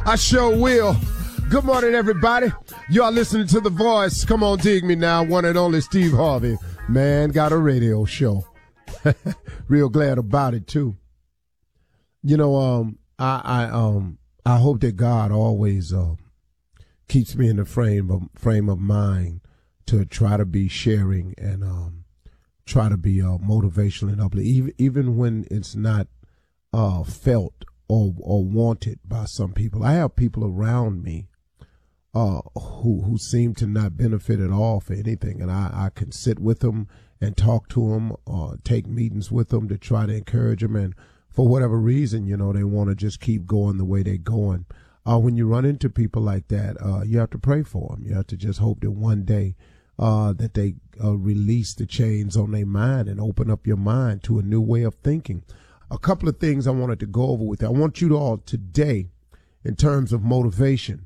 I sure will. Good morning, everybody. You are listening to The Voice. Come on, dig me now. One and only Steve Harvey. Man, got a radio show. Real glad about it, too. You know, I hope that God always keeps me in the frame of mind to try to be sharing and try to be motivational and uplifting, even when it's not felt or wanted by some people. I have people around me who seem to not benefit at all for anything, and I can sit with them and talk to them or take meetings with them to try to encourage them, and for whatever reason, you know, they want to just keep going the way they're going. When you run into people like that, you have to pray for them. You have to just hope that one day that they release the chains on their mind and open up your mind to a new way of thinking. A couple of things I wanted to go over with you. I want you to all today, in terms of motivation,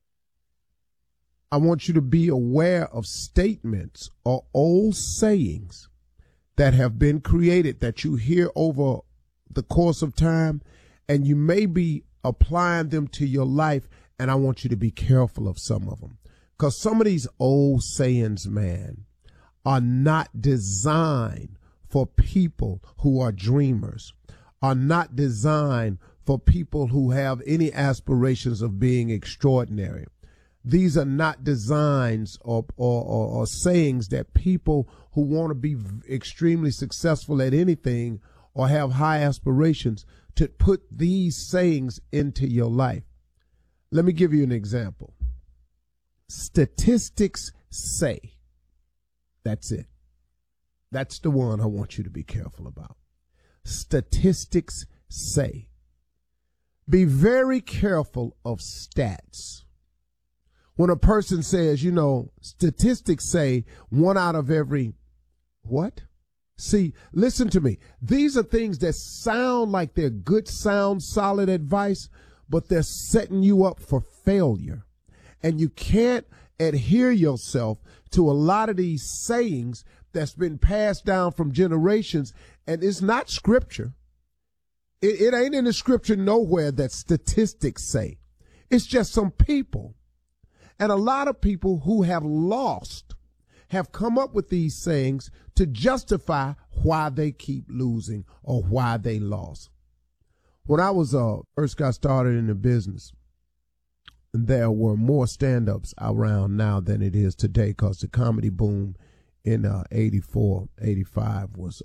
I want you to be aware of statements or old sayings that have been created that you hear over the course of time, and you may be applying them to your life, and I want you to be careful of some of them. Because some of these old sayings, man, are not designed for people who are dreamers, are not designed for people who have any aspirations of being extraordinary. These are not designs or sayings that people who want to be extremely successful at anything or have high aspirations to put these sayings into your life. Let me give you an example. Statistics say. That's it. That's the one I want you to be careful about. Statistics say. Be very careful of stats. When a person says, you know, statistics say 1 out of every, what? See, listen to me. These are things that sound like they're good, sound, solid advice, but they're setting you up for failure. And you can't adhere yourself to a lot of these sayings that's been passed down from generations, and it's not scripture. It ain't in the scripture nowhere that statistics say. It's just some people. And a lot of people who have lost have come up with these sayings to justify why they keep losing or why they lost. When I was first got started in the business, there were more stand-ups around now than it is today, because the comedy boom in 84, 85 was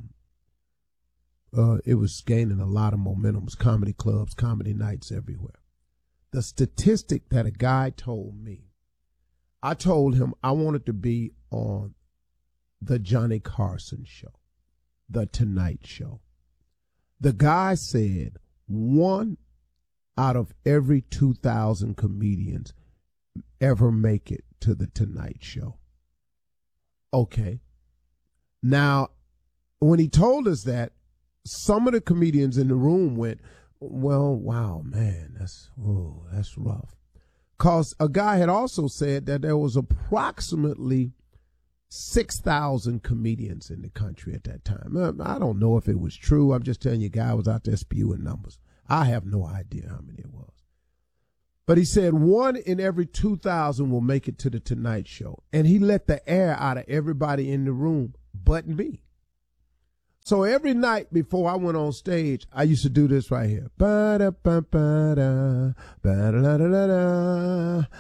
it was gaining a lot of momentum. It was comedy clubs, comedy nights everywhere. The statistic that a guy told me, I told him I wanted to be on the Johnny Carson show, the Tonight Show. The guy said 1 out of every 2,000 comedians ever make it to the Tonight Show. Okay. Now, when he told us that, some of the comedians in the room went, well, wow, man, that's rough. Because a guy had also said that there was approximately 6,000 comedians in the country at that time. I don't know if it was true. I'm just telling you, guy was out there spewing numbers. I have no idea how many it was. But he said 1 in every 2,000 will make it to the Tonight Show. And he let the air out of everybody in the room but me. So every night before I went on stage, I used to do this right here. Ba-da-ba-ba-da, ba-da-da-da-da,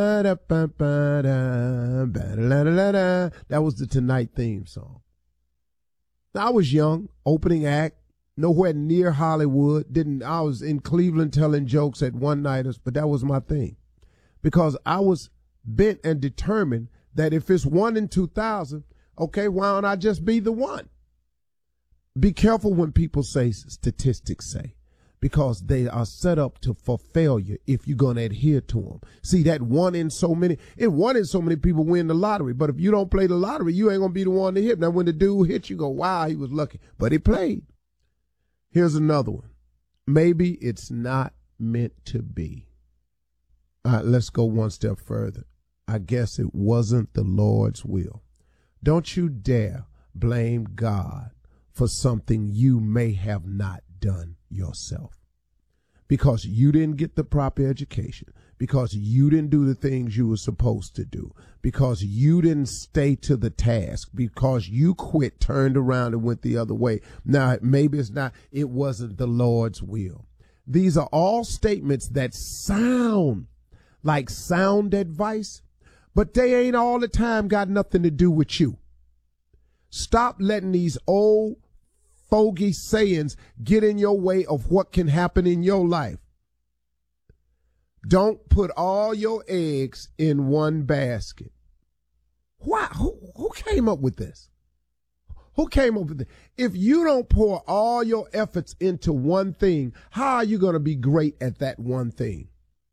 ba-da-ba-ba-da, ba-da-da-da-da. That was the Tonight theme song. Now, I was young, opening act, nowhere near Hollywood. I was in Cleveland telling jokes at one-nighters, but that was my thing. Because I was bent and determined that if it's 1 in 2,000, okay, why don't I just be the one? Be careful when people say statistics say, because they are set up for failure if you're going to adhere to them. See, that 1 in so many people win the lottery, but if you don't play the lottery, you ain't going to be the one to hit. Now, when the dude hits, you go, wow, he was lucky, but he played. Here's another one. Maybe it's not meant to be. All right, let's go one step further. I guess it wasn't the Lord's will. Don't you dare blame God for something you may have not done yourself. because you didn't get the proper education, because you didn't do the things you were supposed to do, because you didn't stay to the task, because you quit, turned around and went the other way. Now, maybe it wasn't the Lord's will. These are all statements that sound like sound advice, but they ain't all the time got nothing to do with you. Stop letting these old fogey sayings get in your way of what can happen in your life. Don't put all your eggs in one basket. Why? Who came up with this? Who came up with this? If you don't pour all your efforts into one thing, how are you going to be great at that one thing?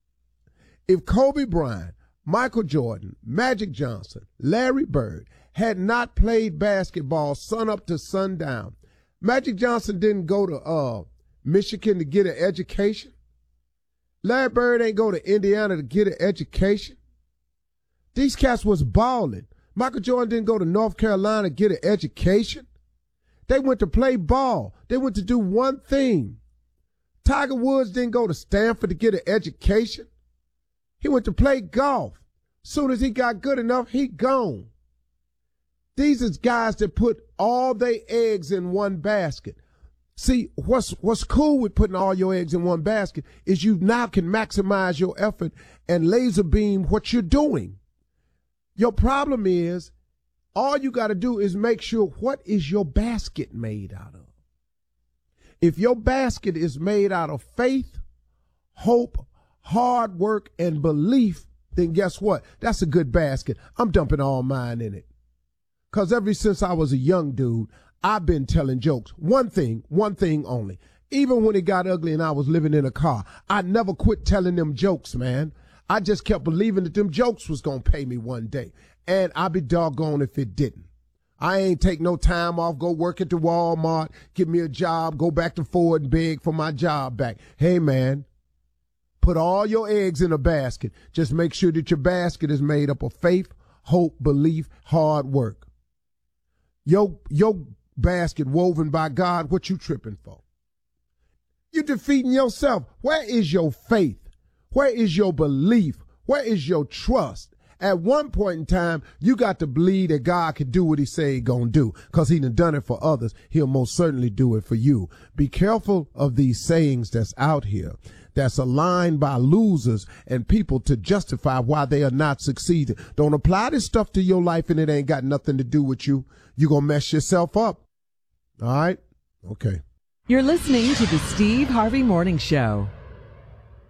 If Kobe Bryant, Michael Jordan, Magic Johnson, Larry Bird had not played basketball sun up to sundown, Magic Johnson didn't go to Michigan to get an education. Larry Bird ain't go to Indiana to get an education. These cats was balling. Michael Jordan didn't go to North Carolina to get an education. They went to play ball. They went to do one thing. Tiger Woods didn't go to Stanford to get an education. He went to play golf. Soon as he got good enough, he gone. These is guys that put all their eggs in one basket. See, what's cool with putting all your eggs in one basket is you now can maximize your effort and laser beam what you're doing. Your problem is all you got to do is make sure what is your basket made out of. If your basket is made out of faith, hope, hard work, and belief, then guess what? That's a good basket. I'm dumping all mine in it. Because ever since I was a young dude, I've been telling jokes. One thing only. Even when it got ugly and I was living in a car, I never quit telling them jokes, man. I just kept believing that them jokes was going to pay me one day. And I'd be doggone if it didn't. I ain't take no time off, go work at the Walmart, get me a job, go back to Ford and beg for my job back. Hey, man, put all your eggs in a basket. Just make sure that your basket is made up of faith, hope, belief, hard work. Your basket woven by God, what you tripping for? You defeating yourself. Where is your faith? Where is your belief? Where is your trust? At one point in time, you got to believe that God can do what he say he gonna do, because he done it for others. He'll most certainly do it for you. Be careful of these sayings that's out here, that's aligned by losers and people to justify why they are not succeeding. Don't apply this stuff to your life and it ain't got nothing to do with you. You're going to mess yourself up. All right? Okay. You're listening to the Steve Harvey Morning Show.